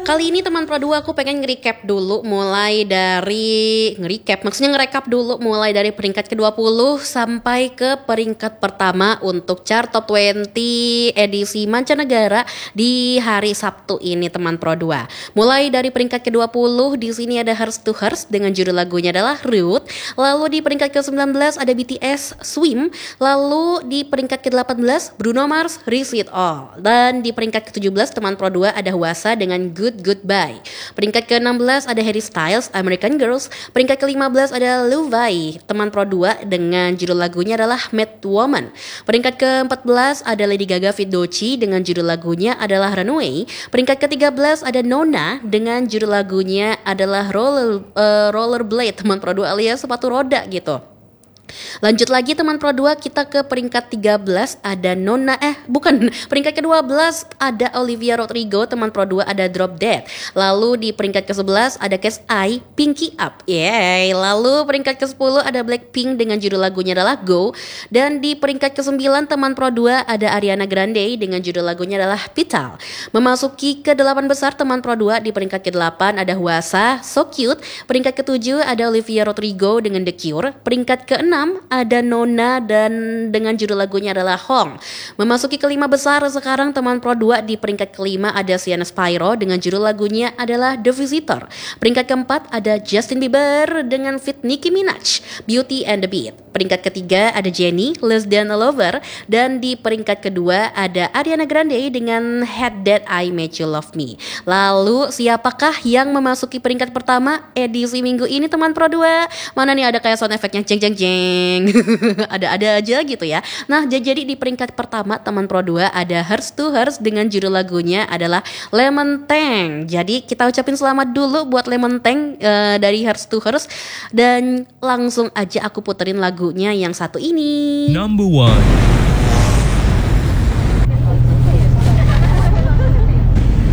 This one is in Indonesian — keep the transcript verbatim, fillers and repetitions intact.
Kali ini teman Pro dua aku pengen nge-recap dulu mulai dari nge-recap maksudnya nge-recap dulu mulai dari peringkat ke dua puluh sampai ke peringkat pertama untuk chart top dua puluh edisi mancanegara di hari Sabtu ini teman Pro dua. Mulai dari peringkat ke dua puluh di sini ada Hearts to Hearts dengan judul lagunya adalah Root. Lalu di peringkat ke sembilan belas ada B T S Swim. Lalu di peringkat ke delapan belas Bruno Mars Risk It All. Dan di peringkat ke tujuh belas teman Pro dua ada Hwasa dengan Good Goodbye. Peringkat ke enam belas ada Harry Styles American Girls. Peringkat ke lima belas ada Luvai teman Pro dua dengan judul lagunya adalah Mad Woman. Peringkat ke empat belas ada Lady Gaga Fit Doechii dengan judul lagunya adalah Runaway. Peringkat ke tiga belas ada Nona dengan judul lagunya adalah Roller uh, Rollerblade teman Pro dua alias sepatu roda gitu. Lanjut lagi teman Pro dua, kita ke peringkat tiga belas ada Nona eh bukan peringkat ke dua belas ada Olivia Rodrigo, teman Pro dua ada Drop Dead. Lalu di peringkat ke sebelas ada Cat's Eye Pinky Up. Yeay. Lalu peringkat ke sepuluh ada Blackpink dengan judul lagunya adalah Go. Dan di peringkat ke sembilan teman Pro dua ada Ariana Grande dengan judul lagunya adalah Petal. Memasuki ke delapan besar teman Pro dua, di peringkat ke delapan ada Hwasa So Cute. Peringkat ke tujuh ada Olivia Rodrigo dengan The Cure. Peringkat ke enam ada Nona dan dengan judul lagunya adalah Hong. Memasuki kelima besar sekarang teman Pro dua, di peringkat kelima ada Sienna Spyro dengan judul lagunya adalah The Visitor. Peringkat keempat ada Justin Bieber dengan feat Nicki Minaj Beauty and the Beat. Peringkat ketiga ada Jennie Less Than a Lover. Dan di peringkat kedua ada Ariana Grande dengan Had That I Made You Love Me. Lalu siapakah yang memasuki peringkat pertama edisi minggu ini teman Pro dua? Mana nih ada kayak sound effectnya jeng jeng jeng. Ada-ada aja gitu ya. Nah jadi di peringkat pertama teman Pro dua ada Hearts to Hearts dengan judul lagunya adalah Lemon Tang. Jadi kita ucapin selamat dulu buat Lemon Tang uh, dari Hearts to Hearts. Dan langsung aja aku puterin lagunya yang satu ini. Number one.